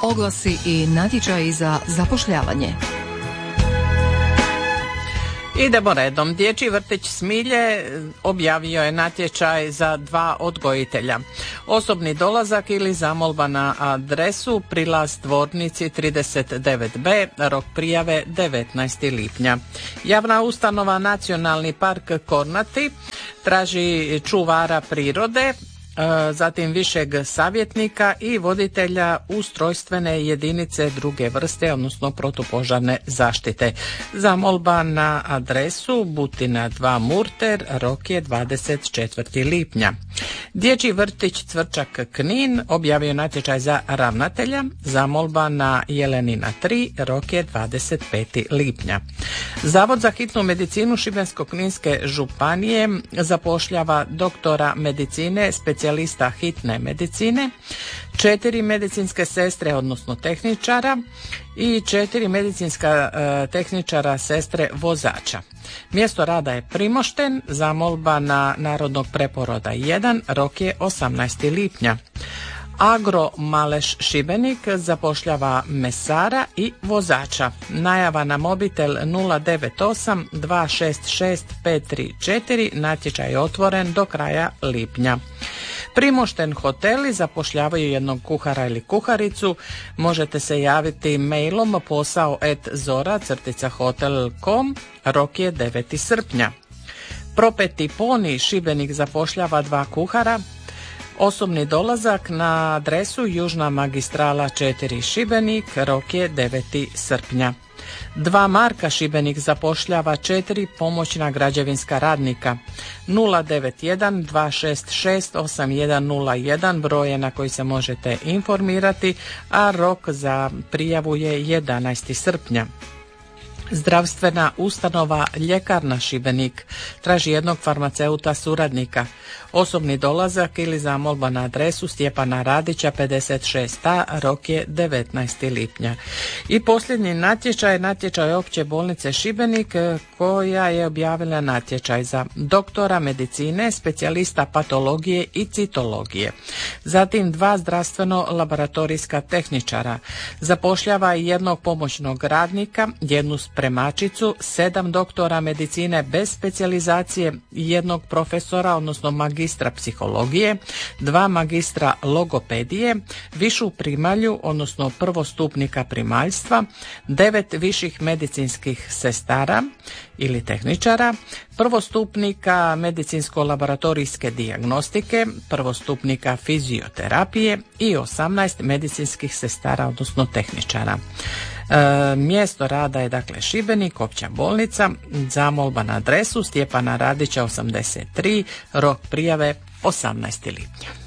Oglasi i natječaji za zapošljavanje. Idemo redom. Dječji vrtić Smilje objavio je natječaj za 2 odgojitelja. Osobni dolazak ili zamolba na adresu Prilaz Tvornici 39B, rok prijave 19. lipnja. Javna ustanova Nacionalni park Kornati traži čuvara prirode, zatim višeg savjetnika i voditelja ustrojstvene jedinice druge vrste, odnosno protupožarne zaštite. Zamolba na adresu Butina 2 Murter, rok je 24. lipnja. Dječji vrtić Cvrčak Knin objavio natječaj za ravnatelja. Zamolba na Jelenina 3, rok je 25. lipnja. Zavod za hitnu medicinu Šibensko-kninske županije zapošljava doktora medicine, specijalista hitne medicine, 4 medicinske sestre, odnosno tehničara i 4 medicinska tehničara sestre vozača. Mjesto rada je Primošten, zamolba na Narodnog preporoda 1, rok je 18. lipnja. Agro Maleš Šibenik zapošljava mesara i vozača. Najava na mobitel 098 266 534, natječaj je otvoren do kraja lipnja. Primošten hoteli zapošljavaju jednog kuhara ili kuharicu. Možete se javiti mailom posao@zora-hotel.com, rok je 9. srpnja. Propeti Poni Šibenik zapošljava 2 kuhara. Osobni dolazak na adresu Južna magistrala 4 Šibenik, rok je 9. srpnja. 2 Marka Šibenik zapošljava 4 pomoćna građevinska radnika. 091 266 8101 broj je na koji se možete informirati, a rok za prijavu je 11. srpnja. Zdravstvena ustanova Ljekarna Šibenik traži jednog farmaceuta suradnika. Osobni dolazak ili zamolba na adresu Stjepana Radića 56a, rok je 19. lipnja. I posljednji natječaj Opće bolnice Šibenik koja je objavila natječaj za doktora medicine, specijalista patologije i citologije. Zatim 2 zdravstveno-laboratorijska tehničara. Zapošljava jednog pomoćnog radnika, jednu spremačicu, 7 doktora medicine bez specijalizacije, jednog profesora, odnosno magistra psihologije, 2 magistra logopedije, višu primalju, odnosno prvostupnika primaljstva, 9 viših medicinskih sestara ili tehničara, prvostupnika medicinsko-laboratorijske dijagnostike, prvostupnika fizioterapije i 18 medicinskih sestara, odnosno tehničara. Mjesto rada je dakle Šibenik, Opća bolnica, zamolba na adresu Stjepana Radića 83, rok prijave 18. lipnja.